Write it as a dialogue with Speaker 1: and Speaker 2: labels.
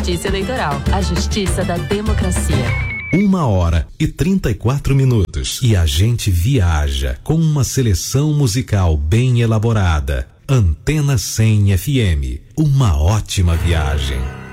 Speaker 1: Justiça Eleitoral, a justiça da democracia.
Speaker 2: 1h34 e a gente viaja com uma seleção musical bem elaborada. Antena 100 FM, uma ótima viagem.